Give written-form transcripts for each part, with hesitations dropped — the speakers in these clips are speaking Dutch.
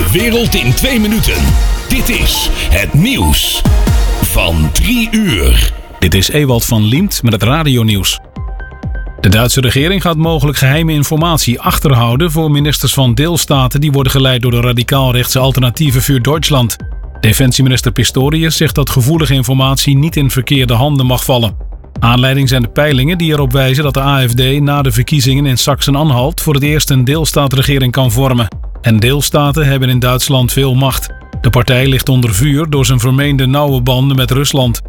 De wereld in 2 minuten. Dit is het nieuws van 3 uur. Dit is Ewald van Liemt met het radionieuws. De Duitse regering gaat mogelijk geheime informatie achterhouden voor ministers van deelstaten die worden geleid door de radicaal-rechtse Alternative für Deutschland. Defensieminister Pistorius zegt dat gevoelige informatie niet in verkeerde handen mag vallen. Aanleiding zijn de peilingen die erop wijzen dat de AfD na de verkiezingen in Sachsen-Anhalt voor het eerst een deelstaatregering kan vormen. En deelstaten hebben in Duitsland veel macht. De partij ligt onder vuur door zijn vermeende nauwe banden met Rusland.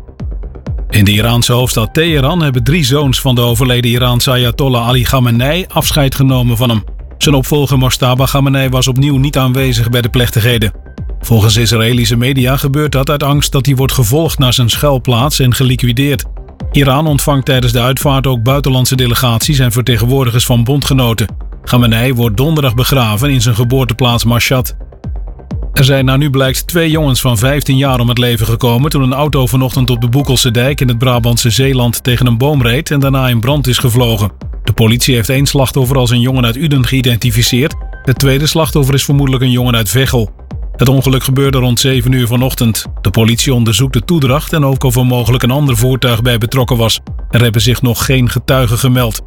In de Iraanse hoofdstad Teheran hebben 3 zoons van de overleden Iraanse Ayatollah Ali Khamenei afscheid genomen van hem. Zijn opvolger Mojtaba Khamenei was opnieuw niet aanwezig bij de plechtigheden. Volgens Israëlische media gebeurt dat uit angst dat hij wordt gevolgd naar zijn schuilplaats en geliquideerd. Iran ontvangt tijdens de uitvaart ook buitenlandse delegaties en vertegenwoordigers van bondgenoten. Khamenei wordt donderdag begraven in zijn geboorteplaats Mashhad. Er zijn naar nu blijkt 2 jongens van 15 jaar om het leven gekomen toen een auto vanochtend op de Boekelse Dijk in het Brabantse Zeeland tegen een boom reed en daarna in brand is gevlogen. De politie heeft 1 slachtoffer als een jongen uit Uden geïdentificeerd. Het tweede slachtoffer is vermoedelijk een jongen uit Veghel. Het ongeluk gebeurde rond 7 uur vanochtend. De politie onderzoekt de toedracht en ook of er mogelijk een ander voertuig bij betrokken was. Er hebben zich nog geen getuigen gemeld.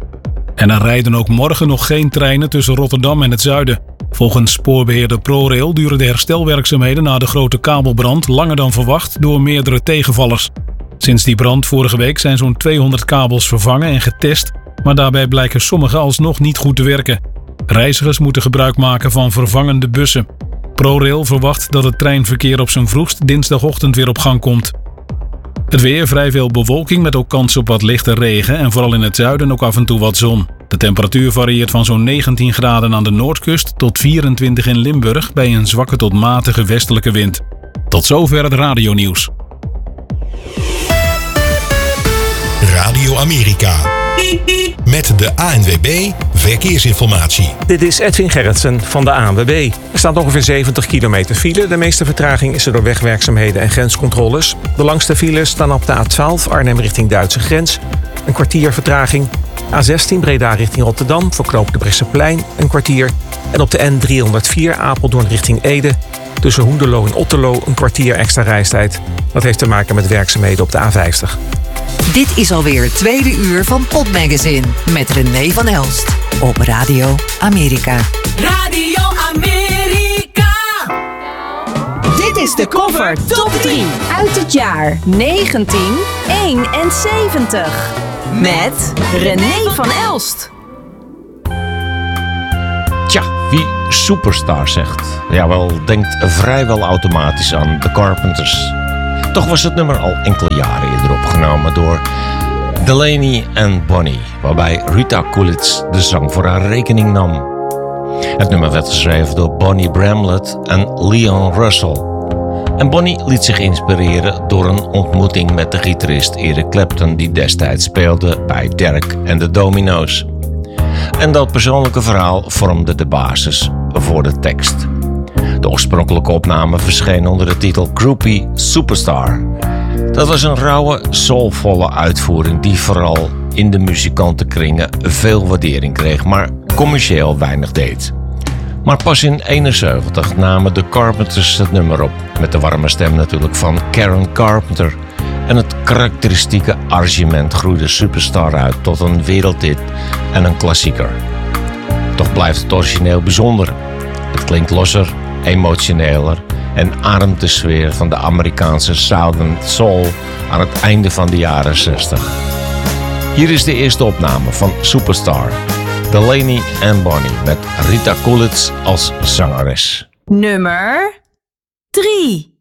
En er rijden ook morgen nog geen treinen tussen Rotterdam en het zuiden. Volgens spoorbeheerder ProRail duren de herstelwerkzaamheden na de grote kabelbrand langer dan verwacht door meerdere tegenvallers. Sinds die brand vorige week zijn zo'n 200 kabels vervangen en getest, maar daarbij blijken sommige alsnog niet goed te werken. Reizigers moeten gebruik maken van vervangende bussen. ProRail verwacht dat het treinverkeer op zijn vroegst dinsdagochtend weer op gang komt. Het weer, vrij veel bewolking met ook kans op wat lichte regen en vooral in het zuiden ook af en toe wat zon. De temperatuur varieert van zo'n 19 graden aan de noordkust tot 24 in Limburg bij een zwakke tot matige westelijke wind. Tot zover het radionieuws. Radio Amerika. Met de ANWB Verkeersinformatie. Dit is Edwin Gerritsen van de ANWB. Er staat ongeveer 70 kilometer file. De meeste vertraging is er door wegwerkzaamheden en grenscontroles. De langste files staan op de A12 Arnhem richting Duitse grens. Een kwartier vertraging. A16 Breda richting Rotterdam voor knooppunt de Brechtseplein een kwartier. En op de N304 Apeldoorn richting Ede. Tussen Hoenderloo en Otterloo een kwartier extra reistijd. Dat heeft te maken met werkzaamheden op de A50. Dit is alweer het tweede uur van Pop Magazine met René van Elst op Radio Amerika. Radio Amerika. Dit is de cover top 3 uit het jaar 1971 met René van Elst. Tja, wie Superstar zegt, jawel, denkt vrijwel automatisch aan The Carpenters. Toch was het nummer al enkele jaren eerder opgenomen door Delaney en Bonnie, waarbij Rita Coolidge de zang voor haar rekening nam. Het nummer werd geschreven door Bonnie Bramlett en Leon Russell. En Bonnie liet zich inspireren door een ontmoeting met de gitarist Eric Clapton die destijds speelde bij Derek and the Dominoes. En dat persoonlijke verhaal vormde de basis voor de tekst. De oorspronkelijke opname verscheen onder de titel Groupie Superstar. Dat was een rauwe, soulvolle uitvoering die vooral in de muzikantenkringen veel waardering kreeg, maar commercieel weinig deed. Maar pas in 1971 namen de Carpenters het nummer op, met de warme stem natuurlijk van Karen Carpenter. En het karakteristieke arrangement groeide Superstar uit tot een wereldhit en een klassieker. Toch blijft het origineel bijzonder. Het klinkt losser, emotioneler en ademt de sfeer van de Amerikaanse Southern Soul aan het einde van de jaren 60. Hier is de eerste opname van Superstar. Delaney en Bonnie met Rita Coolidge als zangeres. Nummer 3.